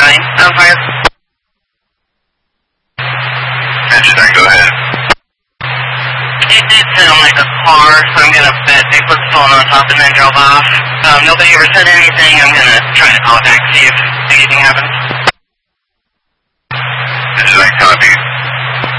9, on fire. Engine 9, go ahead. It did sound like a car, so I'm gonna bet they put the phone on top and then drove off. Nobody ever said anything. I'm gonna try to call back, see if anything happens. Engine 9, copy.